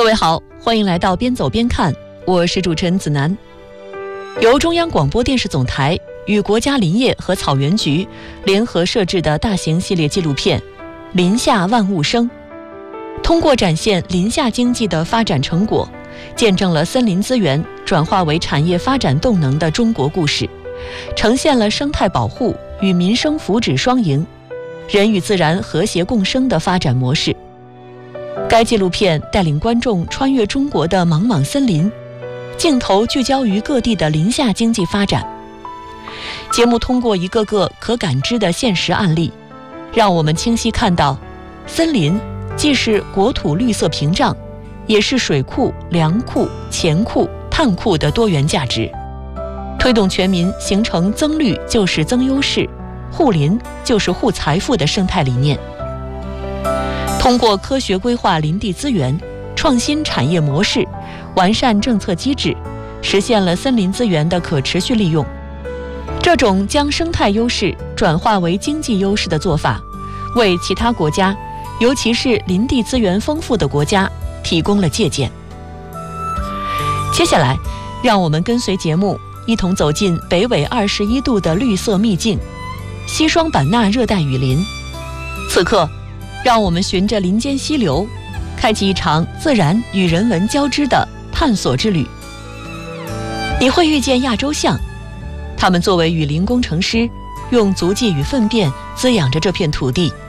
各位好，欢迎来到边走边看，我是主持人子楠。由中央广播电视总台与国家林业和草原局联合摄制的大型系列纪录片《林下万物生》，通过展现林下经济的发展成果，见证了森林资源转化为产业发展动能的中国故事，呈现了生态保护与民生福祉双赢、人与自然和谐共生的发展模式。该纪录片带领观众穿越中国的茫茫森林，镜头聚焦于各地的林下经济发展。节目通过一个个可感知的现实案例，让我们清晰看到，森林既是国土绿色屏障，也是水库、粮库、钱库、碳库的多元价值，推动全民形成增绿就是增优势，护林就是护财富的生态理念。通过科学规划林地资源，创新产业模式，完善政策机制，实现了森林资源的可持续利用。这种将生态优势转化为经济优势的做法，为其他国家，尤其是林地资源丰富的国家提供了借鉴。接下来，让我们跟随节目一同走进北纬21度的绿色秘境——西双版纳热带雨林。此刻，让我们循着林间溪流，开启一场自然与人文交织的探索之旅。你会遇见亚洲象，它们作为雨林工程师，用足迹与粪便滋养着这片土地，